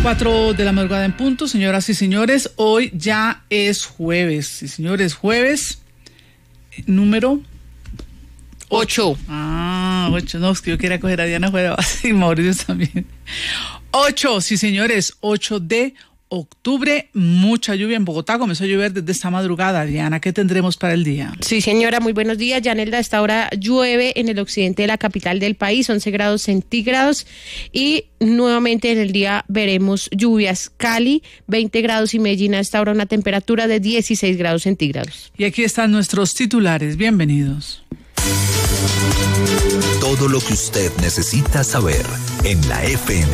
4 de la madrugada en punto, señoras y señores. Hoy ya es jueves. Sí, señores, jueves número 8. 8. No, es que yo quería coger a Diana fuera y Mauricio también. 8, sí, señores, 8 de octubre. Mucha lluvia en Bogotá. Comenzó a llover desde esta madrugada. Diana, ¿qué tendremos para el día? Sí, señora, muy buenos días. Yanelda, a esta hora llueve en el occidente de la capital del país, 11 grados centígrados. Y nuevamente en el día veremos lluvias. Cali, 20 grados y Medellín a esta hora una temperatura de 16 grados centígrados. Y aquí están nuestros titulares. Bienvenidos. Todo lo que usted necesita saber en la FM.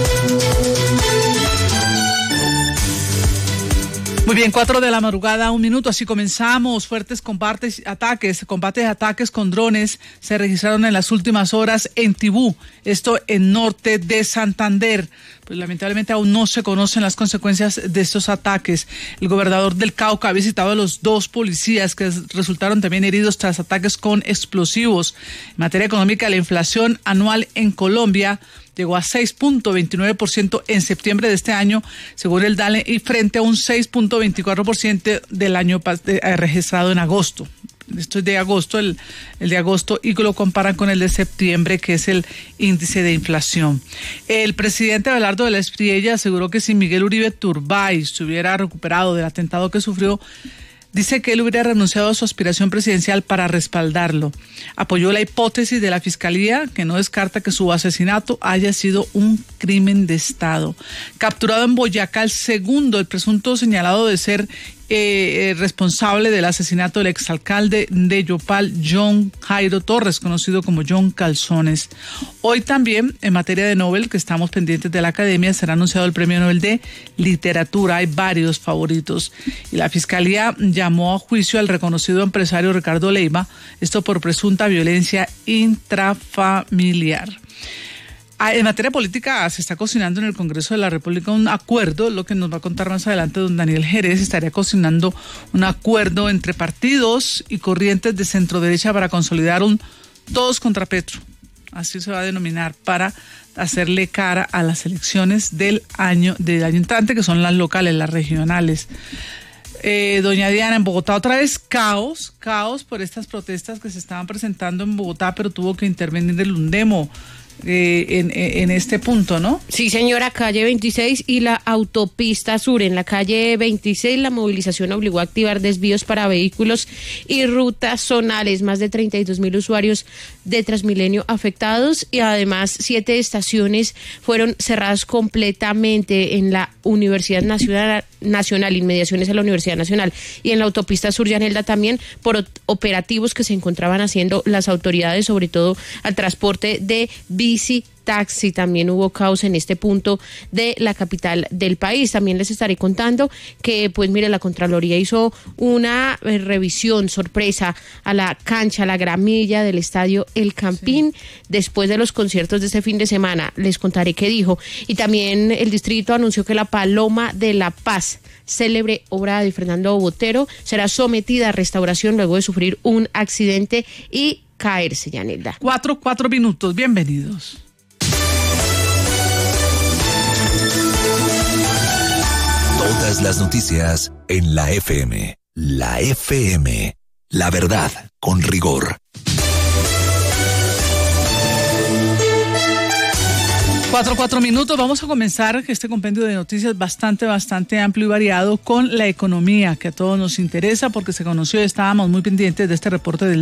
Muy bien, 4 de la madrugada, 1 minuto, así comenzamos. Fuertes combates y ataques con drones se registraron en las últimas horas en Tibú, esto en norte de Santander. Pues lamentablemente aún no se conocen las consecuencias de estos ataques. El gobernador del Cauca ha visitado a los 2 policías que resultaron también heridos tras ataques con explosivos. En materia económica, la inflación anual en Colombia llegó a 6.29% en septiembre de este año, según el DANE, y frente a un 6.24% del año registrado en agosto. Esto es de agosto, el de agosto, y lo comparan con el de septiembre, que es el índice de inflación. El presidente Abelardo de la Espriella aseguró que si Miguel Uribe Turbay se hubiera recuperado del atentado que sufrió, dice que él hubiera renunciado a su aspiración presidencial para respaldarlo. Apoyó la hipótesis de la Fiscalía, que no descarta que su asesinato haya sido un crimen de Estado. Capturado en Boyacá el presunto señalado de ser responsable del asesinato del exalcalde de Yopal, John Jairo Torres, conocido como John Calzones. Hoy también, en materia de Nobel, que estamos pendientes de la Academia, será anunciado el Premio Nobel de Literatura. Hay varios favoritos. Y la Fiscalía llamó a juicio al reconocido empresario Ricardo Leiva, esto por presunta violencia intrafamiliar. En materia política, se está cocinando en el Congreso de la República un acuerdo, lo que nos va a contar más adelante don Daniel Jerez. Estaría cocinando un acuerdo entre partidos y corrientes de centro-derecha para consolidar un todos contra Petro, así se va a denominar, para hacerle cara a las elecciones del año entrante, que son las locales, las regionales. Doña Diana, en Bogotá otra vez caos por estas protestas que se estaban presentando en Bogotá, pero tuvo que intervenir el UNDEMO en este punto, ¿no? Sí, señora, calle 26 y la autopista sur. En la calle 26 la movilización obligó a activar desvíos para vehículos y rutas zonales. Más de 32.000 usuarios de Transmilenio afectados, y además 7 estaciones fueron cerradas completamente en la Universidad Nacional, inmediaciones a la Universidad Nacional, y en la autopista sur, Yanelda, también por operativos que se encontraban haciendo las autoridades, sobre todo al transporte de bici, taxi. También hubo caos en este punto de la capital del país. También les estaré contando que, pues mire, la Contraloría hizo una revisión sorpresa a la cancha, a la gramilla del estadio El Campín, después de los conciertos de este fin de semana. Les contaré qué dijo. Y también el distrito anunció que la Paloma de la Paz, célebre obra de Fernando Botero, será sometida a restauración luego de sufrir un accidente y caerse, Yanelda. 4 minutos, bienvenidos. Todas las noticias en la FM. La FM. La verdad con rigor. 4 minutos. Vamos a comenzar este compendio de noticias bastante amplio y variado con la economía, que a todos nos interesa porque se conoció y estábamos muy pendientes de este reporte del